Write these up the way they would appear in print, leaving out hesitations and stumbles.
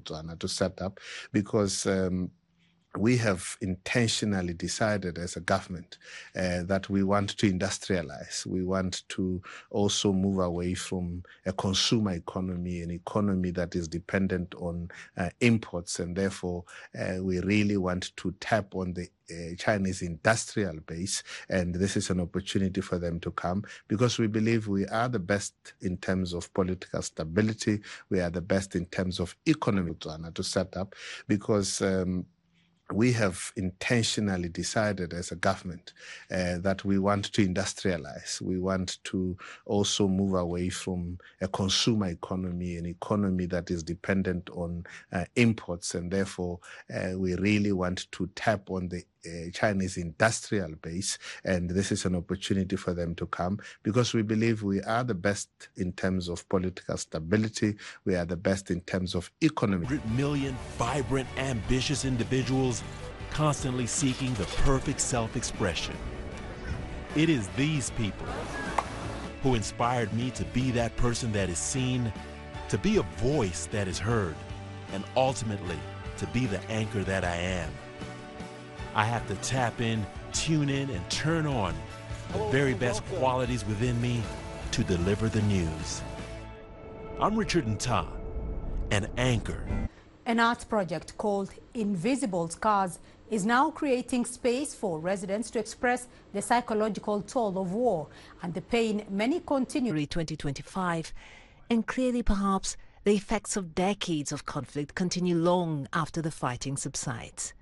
Botswana to set up because we have intentionally decided as a government that we want to industrialize. We want to also move away from a consumer economy, an economy that is dependent on imports, and therefore we really want to tap on the Chinese industrial base, and this is an opportunity for them to come because we believe we are the best in terms of political stability, we are the best in terms of economic to set up because we have intentionally decided as a government that we want to industrialize. We want to also move away from a consumer economy, an economy that is dependent on imports, and therefore we really want to tap on the Chinese industrial base, and this is an opportunity for them to come because we believe we are the best in terms of political stability, we are the best in terms of economic. 100 million vibrant, ambitious individuals constantly seeking the perfect self-expression. It is these people who inspired me to be that person that is seen, to be a voice that is heard, and ultimately to be the anchor that I am. I have to tap in, tune in, and turn on the very best qualities within me to deliver the news. I'm Richard Nta, an anchor. An art project called Invisible Scars is now creating space for residents to express the psychological toll of war and the pain many continue. 2025, and clearly perhaps the effects of decades of conflict continue long after the fighting subsides.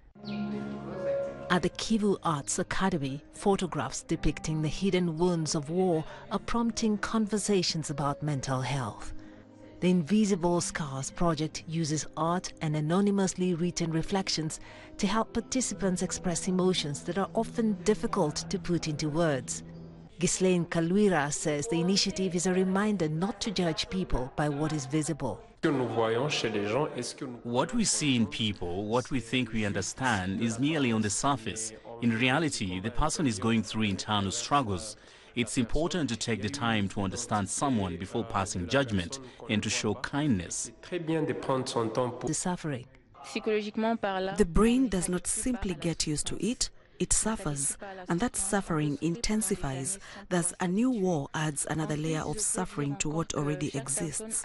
At the Kivu Arts Academy, photographs depicting the hidden wounds of war are prompting conversations about mental health. The Invisible Scars project uses art and anonymously written reflections to help participants express emotions that are often difficult to put into words. Ghislaine Kalwira says the initiative is a reminder not to judge people by what is visible. What we see in people, what we think we understand, is merely on the surface. In reality, the person is going through internal struggles. It's important to take the time to understand someone before passing judgment and to show kindness. The suffering. The brain does not simply get used to it, it suffers, and that suffering intensifies. Thus, a new war adds another layer of suffering to what already exists.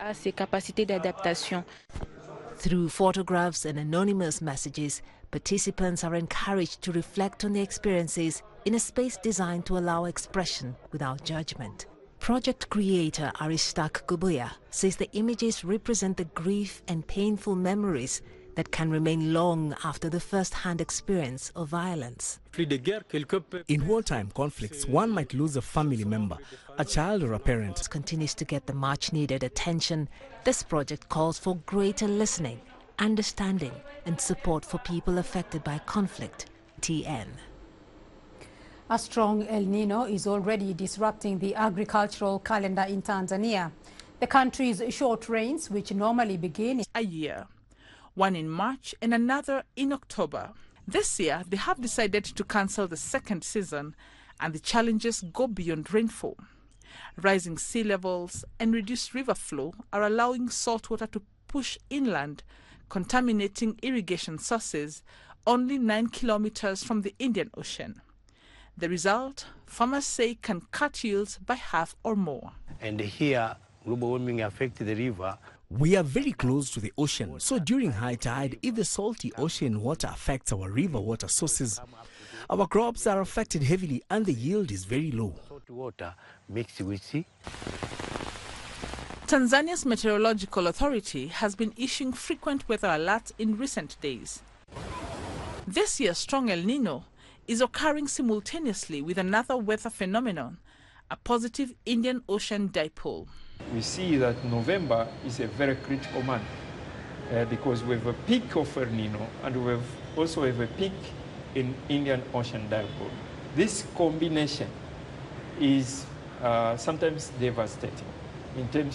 Through photographs and anonymous messages, participants are encouraged to reflect on their experiences in a space designed to allow expression without judgment. Project creator Aristak Gubuya says the images represent the grief and painful memories that can remain long after the first-hand experience of violence. In wartime conflicts, one might lose a family member, a child or a parent. Continues to get the much-needed attention. This project calls for greater listening, understanding, and support for people affected by conflict. TN. A strong El Nino is already disrupting the agricultural calendar in Tanzania. The country's short rains, which normally begin a year, one in March and another in October. This year, they have decided to cancel the second season, and the challenges go beyond rainfall. Rising sea levels and reduced river flow are allowing saltwater to push inland, contaminating irrigation sources only 9 kilometers from the Indian Ocean. The result, farmers say, can cut yields by half or more. And here, global warming affects the river. We are very close to the ocean, so during high tide, if the salty ocean water affects our river water sources, our crops are affected heavily and the yield is very low. Salt water mixed with sea. Tanzania's Meteorological Authority has been issuing frequent weather alerts in recent days. This year's strong El Nino is occurring simultaneously with another weather phenomenon, a positive Indian Ocean dipole. We see that November is a very critical month because we have a peak of El Nino and we also have a peak in Indian Ocean dipole. This combination is sometimes devastating in terms